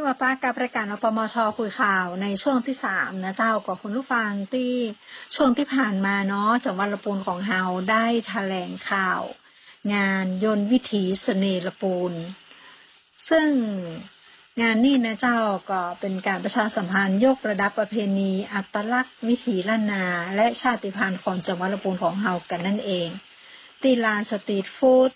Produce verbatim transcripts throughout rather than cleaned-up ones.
มาป้ากับรายการอปมชคุยข่าวในช่วงที่สามนะเจ้ากับคุณผู้ฟังที่ช่วงที่ผ่านมาเนาะจังหวัดละปูนของเฮาได้แถลงข่าว งานยนต์วิถีเสน่ห์ละปูนซึ่งงานนี้นะเจ้าก็เป็นการประชาสัมพันธ์ยกระดับประเพณีอัตลักษณ์วิถีล้านนาและชาติพันธุ์ของจังหวัดละปูนของเฮากันนั่นเองที่ลานสตรีทฟู้ด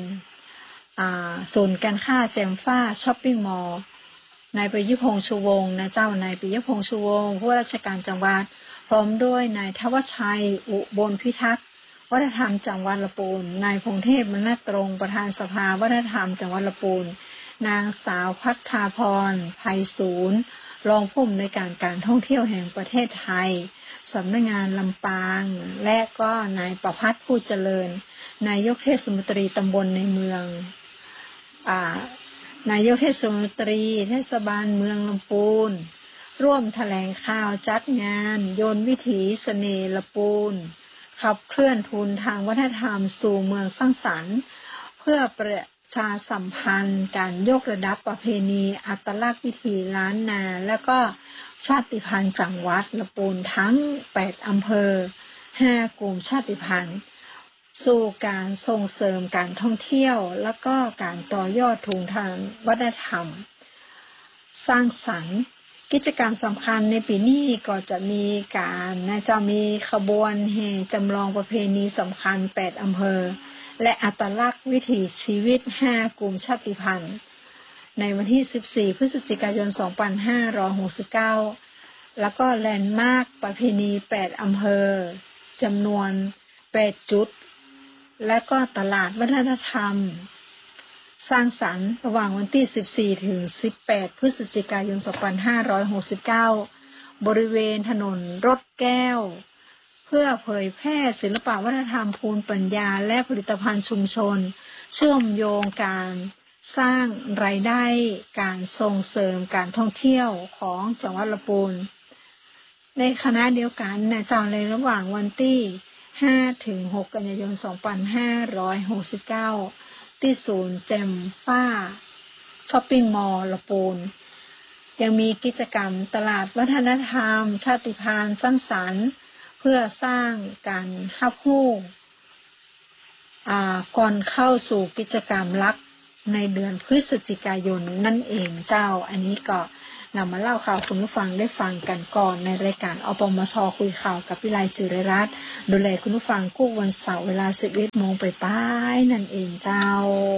ศูนย์การค้าแจมฟ้าช้อปปิ้งมอลล์นายปิยพงษ์ชูวงศ์นะเจ้านายปิยพงษ์ชูวงศ์ผู้ว่าราชการจังหวัดพร้อมด้วยนายทวชชัยอุบลพิทักษ์วัฒนธรรมจังหวัดละปูนนายพงเทพมณัฐตรงประธานสภาวัฒนธรรมจังหวัดละปูนนางสาวพัฒนาพรไพศูนย์รองผู้อำนวยการการท่องเที่ยวแห่งประเทศไทยสำนักงานลำปางและก็นายประภัสผู้เจริญนายกเทศมนตรีตำบลในเมืองอ่านายกเทศมนตรีเทศบาลเมืองลำพูนร่วมแถลงข่าวจัดงานยนต์วิถีเสน่ห์ละปูนขับเคลื่อนทุนทางวัฒนธรรมสู่เมืองสร้างสรรค์เพื่อประชาสัมพันธ์การยกระดับประเพณีอัตลักษณ์วิถีล้านนาและก็ชาติพันธุ์จังหวัดละปูนทั้งแปดอำเภอห้ากลุ่มชาติพันธุ์สู่การส่งเสริมการท่องเที่ยวและก็การต่อยอดทุนทางวัฒนธรรมสร้างสรรค์กิจกรรมสำคัญในปีนี้ก็จะมีการนะจะมีขบวนแห่จำลองประเพณีสำคัญแปดอำเภอและอัตลักษณ์วิถีชีวิตห้ากลุ่มชาติพันธุ์ในวันที่สิบสี่พฤศจิกายนสองพันห้าร้อยหกสิบเก้าแล้วก็แลนด์มาร์คประเพณีแปดอำเภอจำนวนแปดจุดและก็ตลาดวัฒนธรรมสร้างสรรค์ระหว่างวันที่สิบสี่ถึงสิบแปดพฤศจิกายนสองพันห้าร้อยหกสิบเก้าบริเวณถนนรถแก้วเพื่อเผยแพร่ศิลปวัฒนธรรมภูมิปัญญาและผลิตภัณฑ์ชุมชนเชื่อมโยงการสร้างรายได้การส่งเสริมการท่องเที่ยวของจังหวัดละปูนในคณะเดียวกันนะเจ้าในระหว่างวันที่ห้าถึงหกกันยายนสองพันห้าร้อยหกสิบเก้าที่ศูนย์แจมฟ้าช้อปปิ้งมอลล์ละปูนยังมีกิจกรรมตลาดวัฒนธรรมชาติพันธุ์สร้างสรรค์เพื่อสร้างการฮับฮู้อ่าก่อนเข้าสู่กิจกรรมหลักในเดือนพฤศจิกายนนั่นเองเจ้าอันนี้ก็นำมาเล่าข่าวคุณผู้ฟังได้ฟังกันก่อนในรายการอปมชคุยข่าวกับวิไลจุริรัตน์ดูแลคุณผู้ฟังกู้วันเสาร์เวลา สิบเอ็ดโมงไปป้ายนั่นเองเจ้า